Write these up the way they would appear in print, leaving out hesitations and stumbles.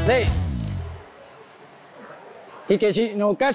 เล่ฮิเกชิโนกัช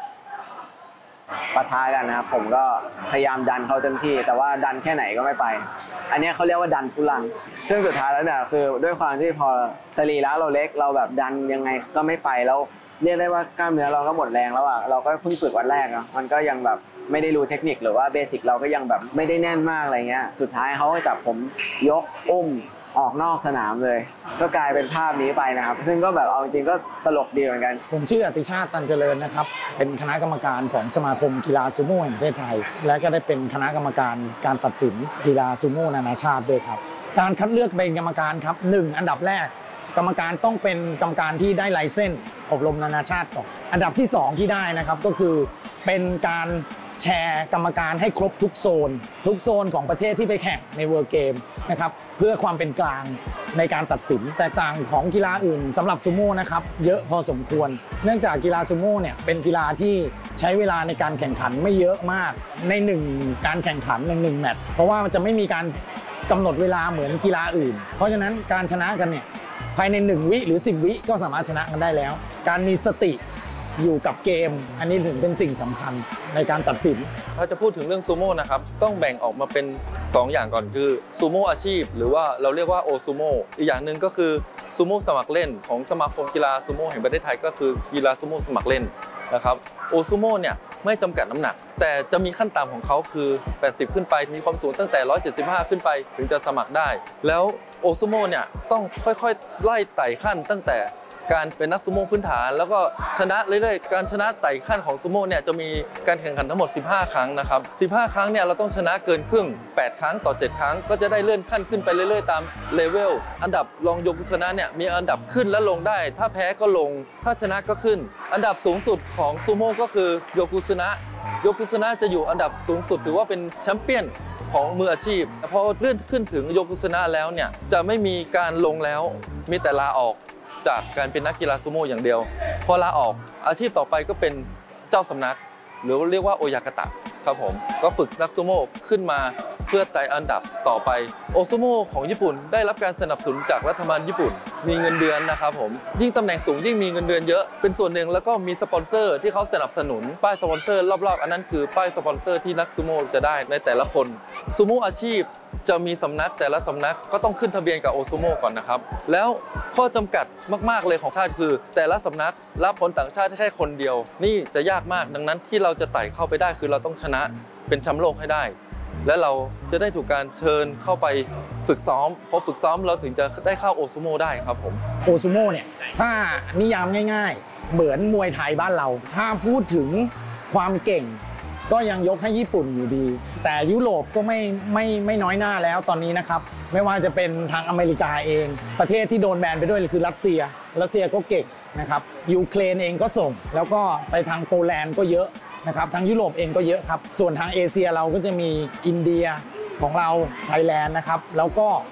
ปะทะกันนะครับผมก็พยายามดันเขาเต็มที่แต่ว่าดันแค่ไหนก็ไม่ไปอันนี้เขาเรียกว่าดันทุลังซึ่งสุดท้ายแล้วเนี่ยคือด้วยความที่พอสรีระเราเล็กเราแบบดันยังไงก็ไม่ไปแล้วเรียกได้ว่ากล้ามเนื้อเราก็หมดแรงแล้วอ่ะเราก็เพิ่งฝึกวันแรกเนาะมันก็ยังแบบไม่ได้รู้เทคนิคหรือว่าเบสิกเราก็ยังแบบไม่ได้แน่นมากอะไรเงี้ยสุดท้ายเขาก็จับผมยกอุ้มออกนอกสนามเลยก็กลายเป็นภาพนี้ไปนะครับซึ่งก็แบบเอาจริงก็ตลกดีเหมือนกันผมชื่ออติชาติตันเจริญนะครับเป็นคณะกรรมการของสมาคมกีฬาซูโม่แห่งประเทศไทยและก็ได้เป็นคณะกรรมการการตัดสินกีฬาซูโม่นานาชาติด้วยครับการคัดเลือกเป็นกรรมการครับ1อันดับแรกกรรมการต้องเป็นกรรมการที่ได้ไลเซนส์อบรมนานาชาติก่อนอันดับที่2ที่ได้นะครับก็คือเป็นการแชร์กรรมการให้ครบทุกโซนของประเทศที่ไปแข่งในเวิลด์เกมนะครับเพื่อความเป็นกลางในการตัดสินแตกต่างของกีฬาอื่นสำหรับซูโม่นะครับเยอะพอสมควรเนื่องจากกีฬาซูโม่เนี่ยเป็นกีฬาที่ใช้เวลาในการแข่งขันไม่เยอะมากใน1การแข่งขันใน1แมตช์เพราะว่ามันจะไม่มีการกำหนดเวลาเหมือนกีฬาอื่นเพราะฉะนั้นการชนะกันเนี่ยภายใน1วิหรือ10วิก็สามารถชนะกันได้แล้วการมีสติอยู่กับเกมอันนี้ถึงเป็นสิ่งสำคัญในการตัดสินถ้าจะพูดถึงเรื่องซูโม่นะครับต้องแบ่งออกมาเป็น2อย่างก่อนคือซูโม่อาชีพหรือว่าเราเรียกว่าโอซูโม่อีกอย่างหนึ่งก็คือซูโม่สมัครเล่นของสมาคมกีฬาซูโม่แห่งประเทศไทยก็คือกีฬาซูโม่สมัครเล่นนะครับโอซูโม่เนี่ยไม่จำกัดน้ำหนักแต่จะมีขั้นต่ำของเขาคือ80ขึ้นไปมีความสูงตั้งแต่175ขึ้นไปถึงจะสมัครได้แล้วโอซูโม่เนี่ยต้องค่อยๆไล่ไต่ขั้นตั้งแต่การเป็นนักซูโม่พื้นฐานแล้วก็ชนะเรื่อยๆการชนะไต่ขั้นของซูโม่เนี่ยจะมีการแข่งขันทั้งหมด15ครั้งนะครับ15ครั้งเนี่ยเราต้องชนะเกินครึ่ง8ครั้งต่อ7ครั้งก็จะได้เลื่อนขั้นขึ้นไปเรื่อยๆตามเลเวลอันดับรองโยกุสนะเนี่ยมีอันดับขึ้นและลงได้ถ้าแพ้ก็ลงถ้าชนะก็ขึ้นอันดับสูงสุดของซูโม่ก็คือโยกุสนะโยกุสนะจะอยู่อันดับสูงสุดถือว่าเป็นแชมเปี้ยนของมืออาชีพพอเลื่อนขึ้นถึงโยกุสนะแล้วเนี่ยจะไม่มีการลงแล้วมีแต่ลาออกจากการเป็นนักกีฬาซูโม่อย่างเดียวพอลาออกอาชีพต่อไปก็เป็นเจ้าสำนักหรือเรียกว่าโอยากาตะครับผมก็ฝึกนักซูโม่ขึ้นมาเพื่อไต่อันดับต่อไปโอซูโม่ของญี่ปุ่นได้รับการสนับสนุนจากรัฐบาลญี่ปุ่นมีเงินเดือนนะครับผมยิ่งตำแหน่งสูงยิ่งมีเงินเดือนเยอะเป็นส่วนหนึ่งแล้วก็มีสปอนเซอร์ที่เขาสนับสนุนป้ายสปอนเซอร์รอบๆอันนั้นคือป้ายสปอนเซอร์ที่นักซูโม่จะได้ในแต่ละคนซูโม่อาชีพจะมีสำนักแต่ละสำนักก็ต้องขึ้นทะเบียนกับโอซูโม่ก่อนนะครับแล้วข้อจำกัดมากๆเลยของชาติคือแต่ละสำนักรับคนต่างชาติแค่คนเดียวนี่จะยากมากดังนั้นที่เราจะไต่เข้าไปได้คือเราต้องชนะเป็นแชมป์โลกให้ได้และเราจะได้ถูกการเชิญเข้าไปฝึกซ้อมพอฝึกซ้อมเราถึงจะได้เข้าโอซูโม่ได้ครับผมโอซูโม่เนี่ยถ้านิยามง่ายๆเหมือนมวยไทยบ้านเราถ้าพูดถึงความเก่งก็ยังยกให้ญี่ปุ่นอยู่ดีแต่ยุโรปก็ไม่น้อยหน้าแล้วตอนนี้นะครับไม่ว่าจะเป็นทางอเมริกาเองประเทศที่โดนแบนไปด้วยคือรัสเซียก็เก่งนะครับยูเครนเองก็ส่งแล้วก็ไปทางโปแลนด์ก็เยอะนะครับทางยุโรปเองก็เยอะครับส่วนทางเอเชียเราก็จะมีอินเดียของเราไทยแลนด์นะครับแล้วก็